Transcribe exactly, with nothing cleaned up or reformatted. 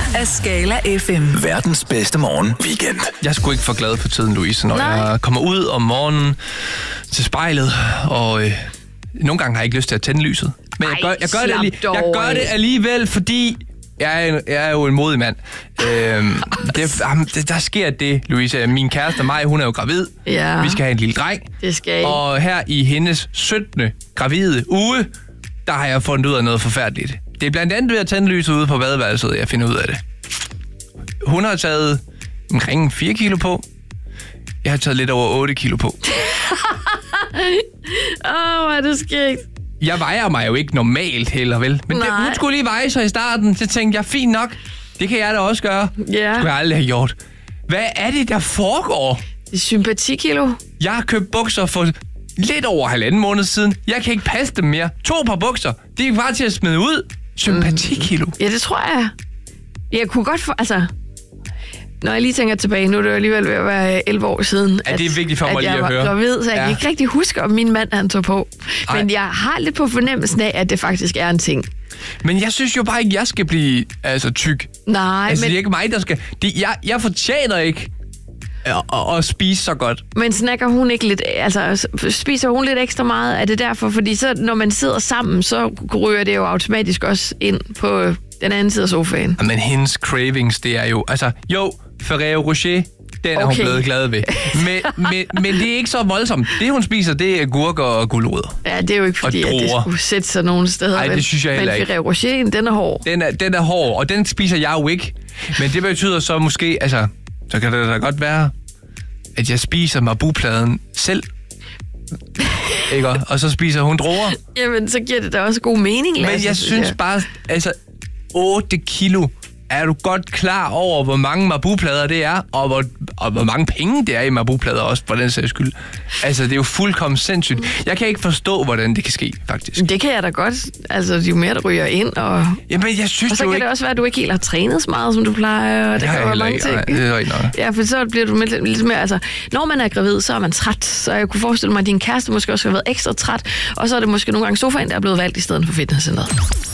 af Skala F M. Verdens bedste morgen weekend. Jeg er sgu ikke for glad for tiden, Louise, når Nej. jeg kommer ud om morgenen til spejlet, og øh, nogle gange har jeg ikke lyst til at tænde lyset. Men jeg Ej, gør, jeg gør, det, slap alligevel, dog jeg gør det af. alligevel, fordi jeg er, jeg er jo en modig mand. øhm, det, jamen, det, der sker det, Louise. Min kæreste Maj, hun er jo gravid. Ja. Vi skal have en lille dreng. Det skal I. Og her i hendes syttende gravide uge, der har jeg fundet ud af noget forfærdeligt. Det er blandt andet ved at tænde lyset ude på badeværelset, jeg finder ud af det. Hun har taget omkring fire kilo på. Jeg har taget lidt over otte kilo på. Åh, oh, hvor er det skægt. Jeg vejer mig jo ikke normalt heller, vel? Men det, Nej. hun skulle lige veje sig i starten. Så tænkte jeg, fint nok. Det kan jeg da også gøre. Ja. Det skulle jeg aldrig have gjort. Hvad er det, der foregår? Det er sympatikilo. Jeg har købt bukser for lidt over halvanden måned siden. Jeg kan ikke passe dem mere. To par bukser. De er bare til at smide ud. Sympatikilo. Ja, det tror jeg. Jeg kunne godt få... Altså, når jeg lige tænker tilbage, nu er det jo alligevel ved at være elleve år siden, Ja, det er vigtigt for mig at lige jeg at var høre. gravid, så jeg Ja. kan ikke rigtig huske, om min mand han tog på. Ej. Men jeg har lidt på fornemmelsen af, at det faktisk er en ting. Men jeg synes jo bare ikke, jeg skal blive altså, tyk. Nej, Altså, men, det er ikke mig, der skal... Det, jeg, jeg fortjener ikke at, at, at spise så godt. men snakker hun ikke lidt... Altså, spiser hun lidt ekstra meget? Er det derfor? Fordi så, når man sidder sammen, så ryger det jo automatisk også ind på den anden side af sofaen. Men hendes cravings, det er jo... Altså, jo, Ferrero Rocher, den er hun Okay. blevet glad ved. Men, men, men det er ikke så voldsomt. Det, hun spiser, det er gurker og gulerødder. Ja, det er jo ikke fordi, at det druer. skulle sætte sig nogen steder. Ej, det vel? synes jeg heller Men ikke. Ferrero Rocher, den er hård. Den er, den er hård, og den spiser jeg jo ikke. Men det betyder så måske... Altså, så kan det da godt være, at jeg spiser Marabu-pladen selv. Ikke? Og så spiser hun druer. Jamen, så giver det da også god mening, Lasse. Men jeg synes bare, altså, otte kilo, er du godt klar over, hvor mange Marabu-plader det er, og hvor, og hvor mange penge det er i Marabu-plader også, for den sags skyld. Altså, det er jo fuldkommen sindssygt. Jeg kan ikke forstå, hvordan det kan ske, faktisk. Det kan jeg da godt. Altså, jo mere der ryger ind, og, Jamen, jeg synes og så jo kan ikke... det også være, at du ikke helt har trænet så meget, som du plejer. Og det Det har kan jeg være heller mange ikke. ting. Nej, det er ikke nok. Ja, for så bliver du lidt, lidt mere... Altså, når man er gravid, så er man træt. Så jeg kunne forestille mig, at din kæreste måske også har været ekstra træt. Og så er det måske nogle gange sofaen, der er blevet valgt i stedet for fitnesscenteret.